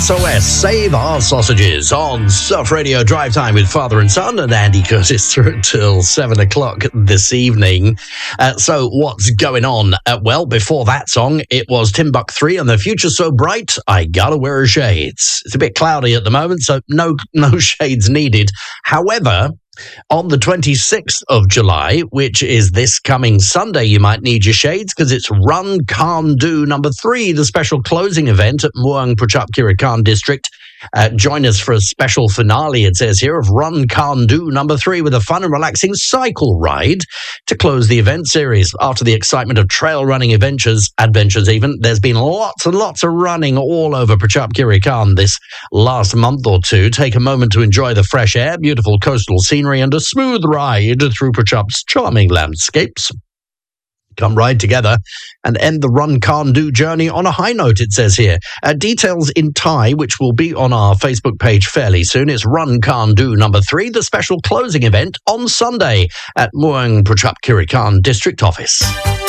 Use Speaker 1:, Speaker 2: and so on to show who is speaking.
Speaker 1: SOS, Save Our Sausages on Surf Radio Drive Time with Father and Son and Andy Curtis through till 7 o'clock this evening. So what's going on? Well, before that song, it was Timbuk 3 and The Future So Bright, I Gotta Wear Shades. It's a bit cloudy at the moment, so no shades needed. However, on the 26th of July, which is this coming Sunday, you might need your shades because it's Run Khan Do number 3, the special closing event at Muang Prachuap Khiri Khan district. Join us for a special finale, it says here, of Run Khan Do number 3 with a fun and relaxing cycle ride to close the event series. After the excitement of trail running adventures even, there's been lots and lots of running all over Prachuap Khiri Khan this last month or two. Take a moment to enjoy the fresh air, beautiful coastal scenery, and a smooth ride through Prachuap's charming landscapes. Come ride together and end the Run Khan Do journey on a high note, it says here. Details in Thai, which will be on our Facebook page fairly soon. It's Run Khan Do number 3, the special closing event on Sunday at Muang Prachuap Khiri Khan District Office.